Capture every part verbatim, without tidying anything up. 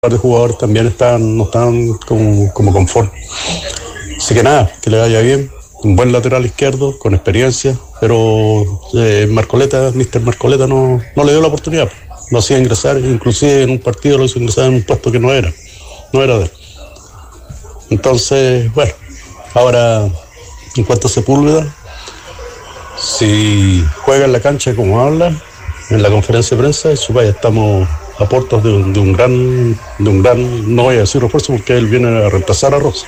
de jugadores también están, no están como, como conforme. Así que nada, que le vaya bien, un buen lateral izquierdo, con experiencia, pero eh, Marcoleta, mister Marcoleta no, no le dio la oportunidad, lo hacía ingresar, inclusive en un partido lo hizo ingresar en un puesto que no era, no era de él. Entonces, bueno, ahora en cuanto a Sepúlveda, si juega en la cancha como habla, en la conferencia de prensa, eso vaya, estamos a puertas de un, de un gran, de un gran, no voy a decir refuerzo porque él viene a reemplazar a Rosa,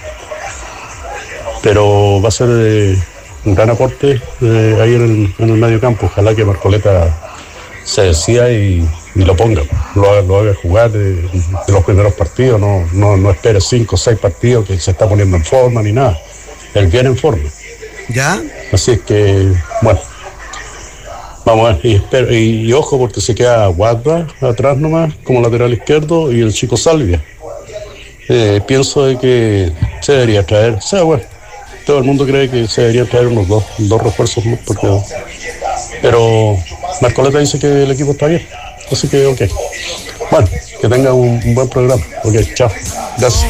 pero va a ser eh, un gran aporte eh, ahí en el, en el medio campo. Ojalá que Marcoleta se decida y, y lo ponga, lo haga, lo haga jugar de, de los primeros partidos, no, no, no espere cinco o seis partidos que se está poniendo en forma ni nada, él viene en forma. ¿Ya? Así es que, bueno, vamos a ver, y, espero, y, y ojo porque se queda Guadra atrás nomás como lateral izquierdo y el chico Salvia. Eh, pienso de que se debería traer, o sea, bueno, todo el mundo cree que se deberían traer unos dos, dos refuerzos más, porque, pero Marcoleta dice que el equipo está bien, así que ok. Bueno, que tenga un, un buen programa. Ok, chao. Gracias.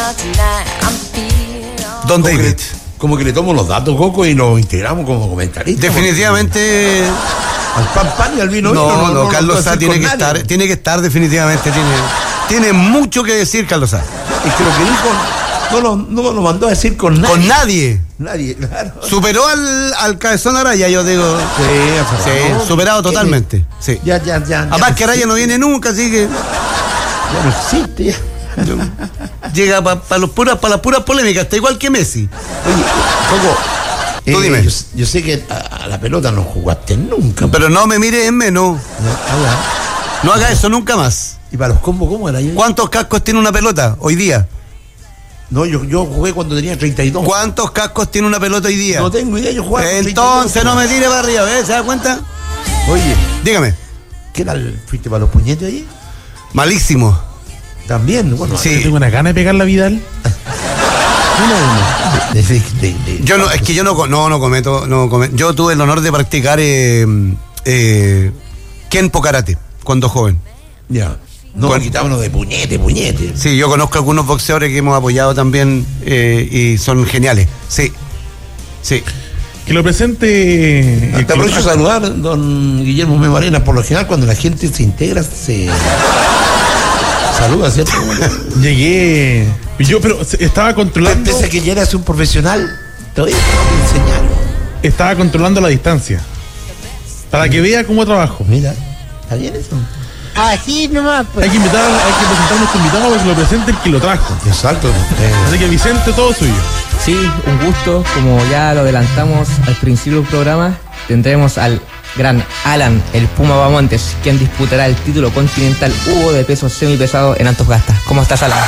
Don David. Como que le tomo los datos, Coco, y nos integramos como comentaristas. Definitivamente. Al pan pan y al vino no, vino. No, no, no Carlos Sá tiene que nadie. estar, tiene que estar definitivamente, tiene, tiene mucho que decir Carlos Sá. Es que lo que dijo no lo, no lo mandó a decir con nadie. Con nadie. Nadie, claro. Superó al, al Cabezón Araya, yo digo. Sí, sí no, superado totalmente. Sí. Ya, ya, ya. Además que Araya no viene nunca, así que. Ya no existe, ya. Llega para pa los puras, para las puras polémicas, está igual que Messi. Oye, Coco, tú eh, dime. Yo, yo sé que a, a la pelota no jugaste nunca. Pero no me mires en menos. No, no haga eso nunca más. ¿Y para los combos cómo era? ¿Cuántos cascos tiene una pelota hoy día? No, yo, yo jugué cuando tenía treinta y dos. ¿Cuántos cascos tiene una pelota hoy día? No tengo idea, yo jugaba. Entonces no me tire para arriba, ¿ves? ¿Se da cuenta? Oye, dígame. ¿Qué tal? ¿Fuiste para los puñetes ahí? Malísimo. También, bueno, sí. Yo tengo una gana de pegarle a Vidal. Uno a uno. De, de, de, de, yo no, es que yo no, no, no cometo, no cometo. Yo tuve el honor de practicar eh, eh, Kenpo Karate cuando joven. Ya. No, con, quitámonos de puñete, puñete. Sí, yo conozco algunos boxeadores que hemos apoyado también eh, y son geniales. Sí. Sí. Que lo presente. Te aprovecho a saludar, don Guillermo Memo Arenas. Por lo general, cuando la gente se integra, se saluda, ¿cierto? Llegué. Yo, pero estaba controlando. Pese a que ya eras un profesional, todavía te enseñaron. Estaba controlando la distancia. Para que vea cómo trabajo. Mira, ¿está bien eso? Así nomás, pues. Hay que invitar, hay que presentar a nuestro invitado para que lo presente el que lo trajo. Exacto. Eh. Así que Vicente, todo suyo. Sí, un gusto. Como ya lo adelantamos al principio del programa, tendremos al gran Alan, el Puma Bamontes, quien disputará el título continental Hugo de peso semipesado en Antofagasta. ¿Cómo estás, Alan?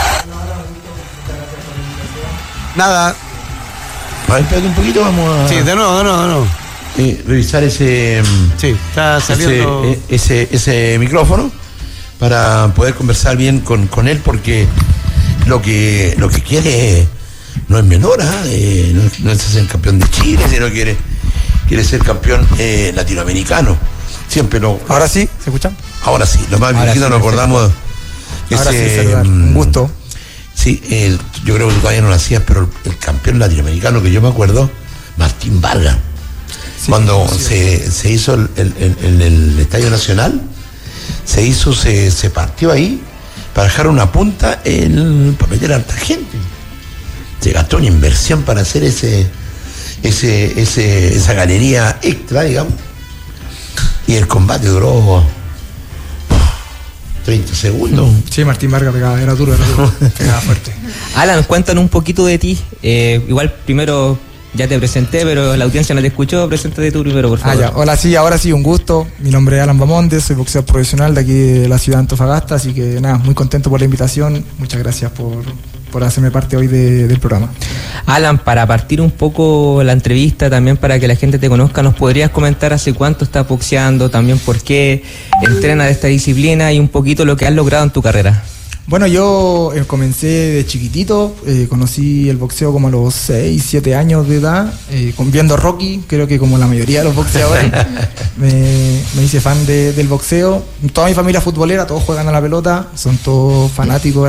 Nada. A ver, espérate un poquito, vamos a... Sí, de nuevo, de nuevo, de nuevo. Eh, revisar ese... Sí, está saliendo... Ese, ese, ese micrófono para poder conversar bien con, con él, porque lo que, lo que quiere no es menor, ¿eh? Eh, no, no es ser campeón de Chile, sino quiere... quiere ser campeón eh, latinoamericano. Siempre lo... Ahora sí, ¿se escuchan? Ahora sí, lo más viejito sí, nos acordamos. Ahora ese, sí, un gusto. Sí, el, yo creo que tú todavía no lo hacías, pero el, el campeón latinoamericano que yo me acuerdo, Martín Vargas. Sí, cuando sí, se, sí. se hizo el, el, el, el, el Estadio Nacional, se hizo, se, se partió ahí para dejar una punta el, para meter a harta gente. Se gastó una inversión para hacer ese... Ese, ese, esa galería extra, digamos, y el combate duró oh, treinta segundos. Sí, Martín Vargas pegaba, era duro, era duro, pegaba fuerte. Alan, cuéntanos un poquito de ti. Eh, igual primero ya te presenté, pero la audiencia no te escuchó. Preséntate tú primero, por favor. Ah, ya. Hola, sí, ahora sí, un gusto. Mi nombre es Alan Bamontes, soy boxeador profesional de aquí de la ciudad de Antofagasta, así que nada, muy contento por la invitación. Muchas gracias por, por hacerme parte hoy de, del programa. Alan, para partir un poco la entrevista, también para que la gente te conozca, ¿nos podrías comentar hace cuánto estás boxeando, también por qué entrenas esta disciplina y un poquito lo que has logrado en tu carrera? Bueno, yo eh, comencé de chiquitito, eh, conocí el boxeo como a los seis, siete años de edad, eh, con, viendo Rocky, creo que como la mayoría de los boxeadores, me, me hice fan de, del boxeo. Toda mi familia futbolera, todos juegan a la pelota, son todos fanáticos